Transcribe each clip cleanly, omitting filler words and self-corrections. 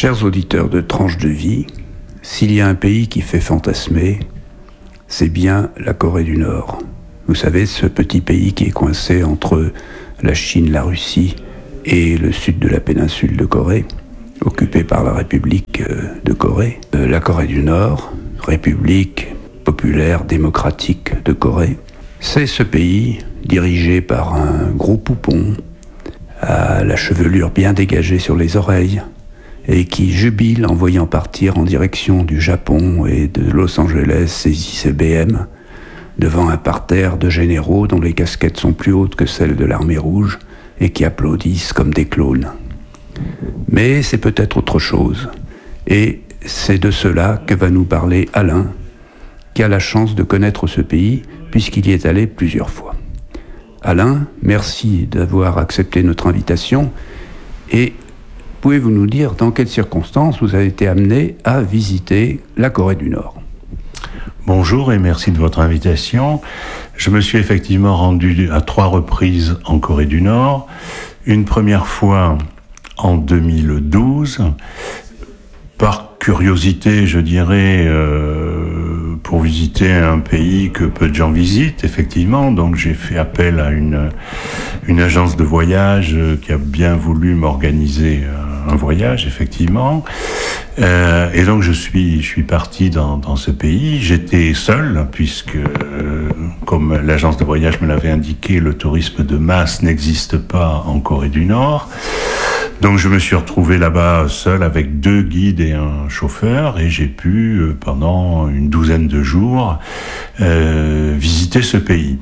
Chers auditeurs de Tranche de Vie, s'il y a un pays qui fait fantasmer, c'est bien la Corée du Nord. Vous savez, ce petit pays qui est coincé entre la Chine, la Russie et le sud de la péninsule de Corée, occupé par la République de Corée. La Corée du Nord, République populaire démocratique de Corée, c'est ce pays dirigé par un gros poupon, à la chevelure bien dégagée sur les oreilles, et qui jubile en voyant partir en direction du Japon et de Los Angeles ses ICBM, devant un parterre de généraux dont les casquettes sont plus hautes que celles de l'armée rouge et qui applaudissent comme des clowns. Mais c'est peut-être autre chose, et c'est de cela que va nous parler Alain, qui a la chance de connaître ce pays puisqu'il y est allé plusieurs fois. Alain, merci d'avoir accepté notre invitation et pouvez-vous nous dire dans quelles circonstances vous avez été amené à visiter la Corée du Nord ? Bonjour et merci de votre invitation. Je me suis effectivement rendu à 3 reprises en Corée du Nord. Une première fois en 2012, par curiosité, je dirais, pour visiter un pays que peu de gens visitent, effectivement. Donc j'ai fait appel à une agence de voyage qui a bien voulu m'organiser un voyage, effectivement. Et donc je suis parti dans ce pays. J'étais seul, puisque, comme l'agence de voyage me l'avait indiqué, le tourisme de masse n'existe pas en Corée du Nord. Donc je me suis retrouvé là-bas seul avec 2 guides et un chauffeur et j'ai pu, pendant une douzaine de jours, visiter ce pays.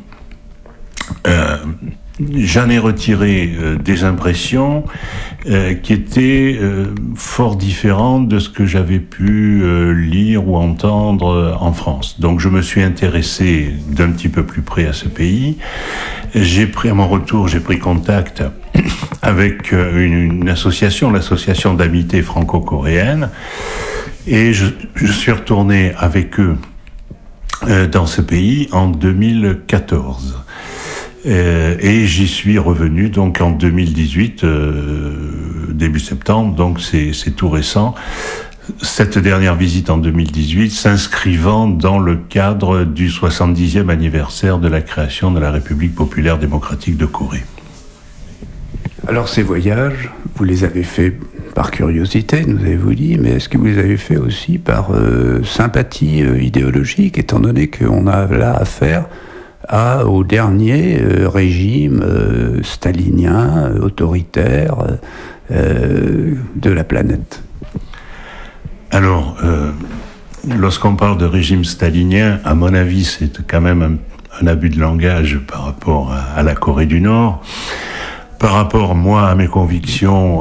J'en ai retiré des impressions qui étaient fort différentes de ce que j'avais pu lire ou entendre en France. Donc je me suis intéressé d'un petit peu plus près à ce pays. À mon retour, j'ai pris contact avec une association, l'association d'amitié franco-coréenne, et je suis retourné avec eux dans ce pays en 2014. Et j'y suis revenu donc en 2018, début septembre, donc c'est tout récent. Cette dernière visite en 2018 s'inscrivant dans le cadre du 70e anniversaire de la création de la République populaire démocratique de Corée. Alors ces voyages, vous les avez faits par curiosité, nous avez-vous dit, mais est-ce que vous les avez faits aussi par sympathie idéologique, étant donné qu'on a là affaire au dernier régime stalinien, autoritaire de la planète? Alors, lorsqu'on parle de régime stalinien, à mon avis, c'est quand même un abus de langage par rapport à la Corée du Nord. Par rapport, moi, à mes convictions,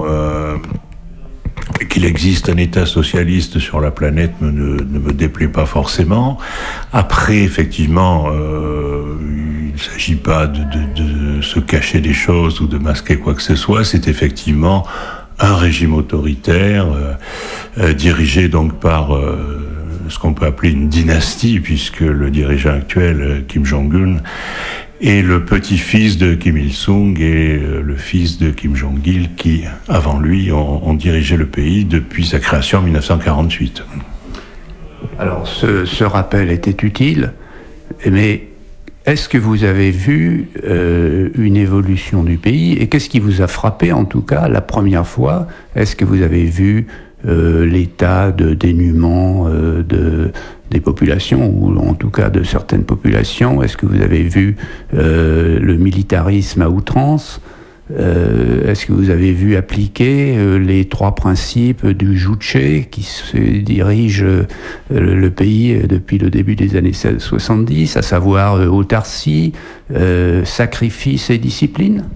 qu'il existe un État socialiste sur la planète ne me déplaît pas forcément. Après, effectivement, il ne s'agit pas de se cacher des choses ou de masquer quoi que ce soit. C'est effectivement un régime autoritaire dirigé donc par ce qu'on peut appeler une dynastie, puisque le dirigeant actuel, Kim Jong-un, est le petit-fils de Kim Il-sung et le fils de Kim Jong-il qui, avant lui, ont dirigé le pays depuis sa création en 1948. Alors, ce rappel était utile, mais est-ce que vous avez vu une évolution du pays? Et qu'est-ce qui vous a frappé, en tout cas, la première fois? Est-ce que vous avez vu l'état de dénuement des populations, ou en tout cas de certaines populations? Est-ce que vous avez vu le militarisme à outrance? Est-ce que vous avez vu appliquer les 3 principes du Juche qui se dirige le pays depuis le début des années 70, à savoir autarcie, sacrifice et discipline?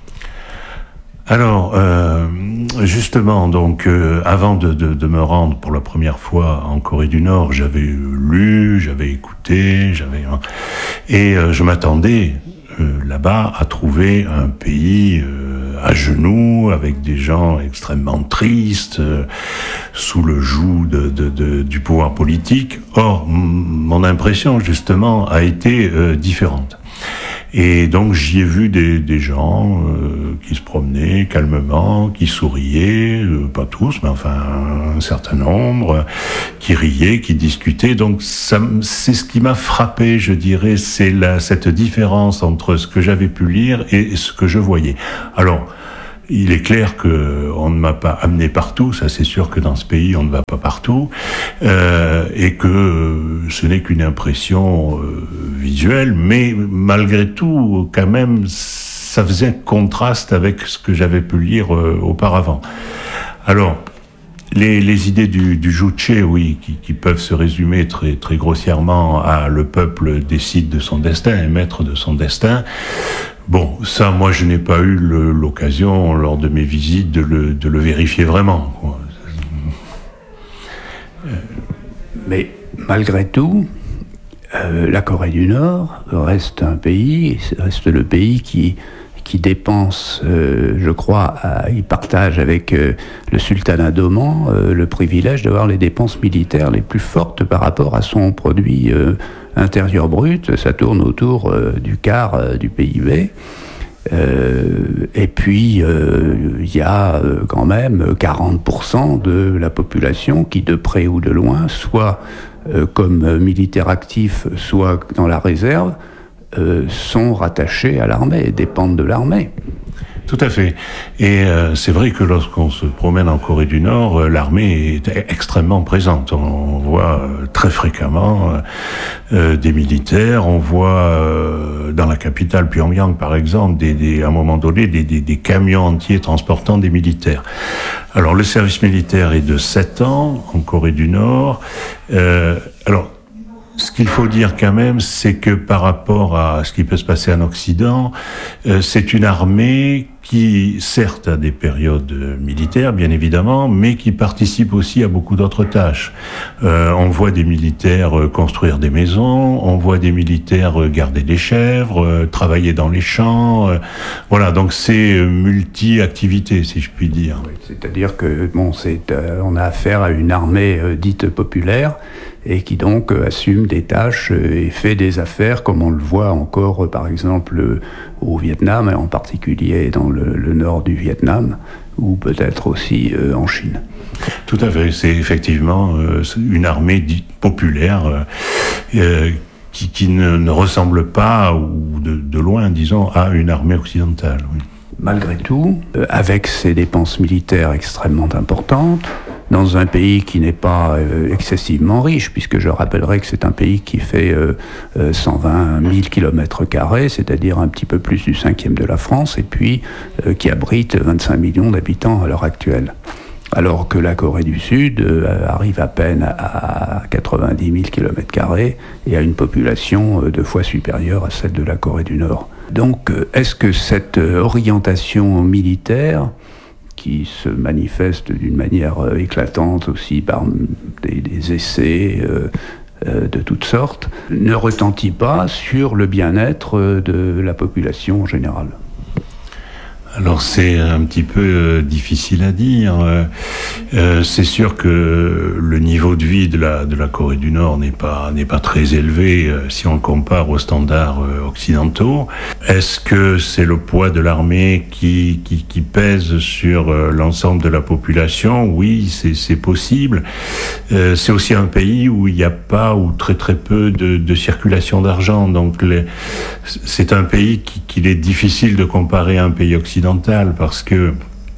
Alors, justement, donc, avant de me rendre pour la première fois en Corée du Nord, j'avais lu, j'avais écouté, et je m'attendais là-bas à trouver un pays à genoux, avec des gens extrêmement tristes, sous le joug du pouvoir politique. Or, mon impression, justement, a été différente. Et donc j'y ai vu des gens qui se promenaient calmement, qui souriaient, pas tous, mais enfin un certain nombre, qui riaient, qui discutaient. Donc c'est ce qui m'a frappé, je dirais, c'est cette différence entre ce que j'avais pu lire et ce que je voyais. Alors, il est clair que on ne m'a pas amené partout, ça c'est sûr que dans ce pays on ne va pas partout, et que ce n'est qu'une impression visuelle, mais malgré tout, quand même, ça faisait un contraste avec ce que j'avais pu lire auparavant. Alors, les idées du Juche, oui, qui peuvent se résumer très, très grossièrement à le peuple décide de son destin, est maître de son destin. Bon, ça, moi, je n'ai pas eu l'occasion, lors de mes visites, de le vérifier vraiment, quoi. Mais malgré tout, la Corée du Nord reste le pays qui dépense, je crois, il partage avec le sultanat d'Oman le privilège d'avoir les dépenses militaires les plus fortes par rapport à son produit intérieur brut. Ça tourne autour du quart du PIB. Et puis, il y a quand même 40% de la population qui, de près ou de loin, soit comme militaires actifs, soit dans la réserve, sont rattachés à l'armée et dépendent de l'armée. Tout à fait. Et c'est vrai que lorsqu'on se promène en Corée du Nord, l'armée est extrêmement présente. On voit très fréquemment des militaires. On voit dans la capitale Pyongyang, par exemple, à un moment donné, des camions entiers transportant des militaires. Alors, le service militaire est de 7 ans en Corée du Nord. Alors, ce qu'il faut dire quand même, c'est que par rapport à ce qui peut se passer en Occident, c'est une armée qui, certes, a des périodes militaires, bien évidemment, mais qui participe aussi à beaucoup d'autres tâches. On voit des militaires construire des maisons, on voit des militaires garder des chèvres, travailler dans les champs. Voilà, donc c'est multi-activité, si je puis dire. Oui, c'est-à-dire que on a affaire à une armée dite populaire, et qui donc assume des tâches et fait des affaires, comme on le voit encore par exemple au Vietnam, et en particulier dans le nord du Vietnam, ou peut-être aussi en Chine. Tout à fait, c'est effectivement une armée dite populaire qui ne ressemble pas, ou de loin, disons, à une armée occidentale. Oui. Malgré tout, avec ces dépenses militaires extrêmement importantes, dans un pays qui n'est pas excessivement riche, puisque je rappellerai que c'est un pays qui fait 120 000 km², c'est-à-dire un petit peu plus du 5e de la France, et puis qui abrite 25 millions d'habitants à l'heure actuelle. Alors que la Corée du Sud arrive à peine à 90 000 km² et a une population 2 fois supérieure à celle de la Corée du Nord. Donc, est-ce que cette orientation militaire, qui se manifeste d'une manière éclatante aussi par des essais de toutes sortes, ne retentit pas sur le bien-être de la population en général? Alors c'est un petit peu difficile à dire. C'est sûr que le niveau de vie de la Corée du Nord n'est pas très élevé si on le compare aux standards occidentaux. Est-ce que c'est le poids de l'armée qui pèse sur l'ensemble de la population? Oui, c'est possible. C'est aussi un pays où il n'y a pas ou très très peu de circulation d'argent. Donc c'est un pays qu'il est difficile de comparer à un pays occidental, parce que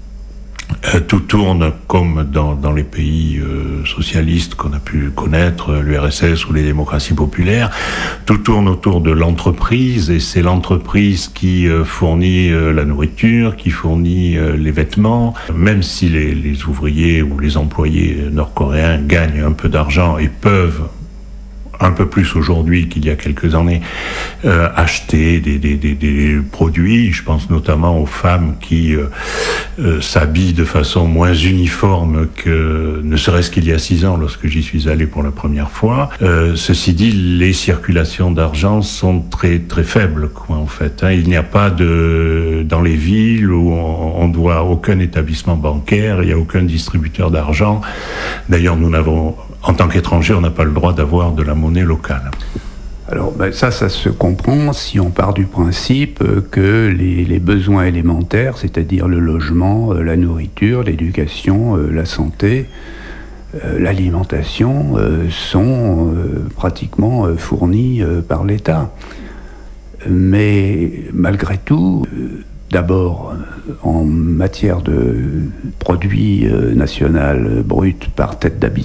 tout tourne comme dans les pays socialistes qu'on a pu connaître, l'URSS ou les démocraties populaires. Tout tourne autour de l'entreprise, et c'est l'entreprise qui fournit la nourriture, qui fournit les vêtements. Même si les ouvriers ou les employés nord-coréens gagnent un peu d'argent et peuvent, un peu plus aujourd'hui qu'il y a quelques années, acheter des produits. Je pense notamment aux femmes qui s'habillent de façon moins uniforme que ne serait-ce qu'il y a 6 ans lorsque j'y suis allé pour la première fois. Ceci dit, les circulations d'argent sont très très faibles, quoi, en fait. Il n'y a pas dans les villes où on doit aucun établissement bancaire, il n'y a aucun distributeur d'argent. D'ailleurs, en tant qu'étranger, on n'a pas le droit d'avoir de la monnaie locale. Alors ça se comprend si on part du principe que les besoins élémentaires, c'est-à-dire le logement, la nourriture, l'éducation, la santé, l'alimentation, sont pratiquement fournis par l'État. Mais malgré tout, d'abord, en matière de produit national brut par tête d'habitant,